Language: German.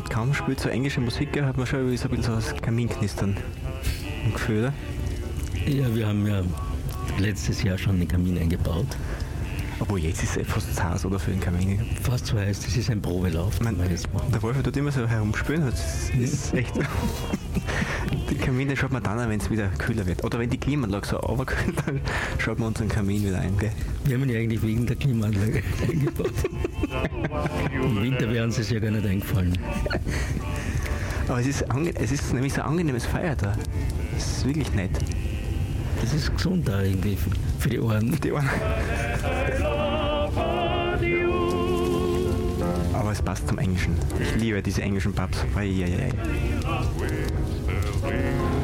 kaum spielt so englische Musik, hat man schon irgendwie so ein bisschen so das Kaminknistern im Gefühl, oder? Ja, wir haben ja letztes Jahr schon den Kamin eingebaut. Obwohl jetzt ist es fast zu heiß, oder, für den Kamin. Fast so heißt, das ist ein Probelauf. Der Wolf tut immer so herumspülen, das ist echt... Die Kamine schaut man dann an, wenn es wieder kühler wird. Oder wenn die Klimaanlage so runterkühlt, dann schaut man unseren Kamin wieder ein, gell? Wir haben ihn ja eigentlich wegen der Klimaanlage eingebaut. Im Winter wäre uns das ja gar nicht eingefallen. Aber es ist nämlich so ein angenehmes Feuer da. Das ist wirklich nett. Das ist gesund da irgendwie für die Ohren. Die Ohren. Aber es passt zum Englischen. Ich liebe diese englischen Pubs. Ei.